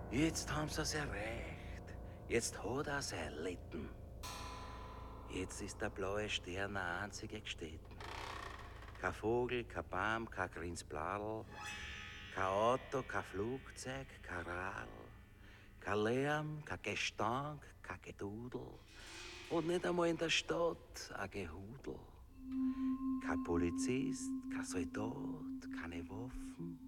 Jetzt haben sie's erreicht. Jetzt hat er's erlitten. Jetzt ist der blaue Stern eine einzige Gstätten. Kein Vogel, kein Baum, kein grünes Bladel, kein Auto, kein Flugzeug, kein Radl, kein Lärm, kein Gestank, kein Gedudel und nicht einmal in der Stadt ein Gehudel. Kein Polizist, kein Soldat, keine Waffen,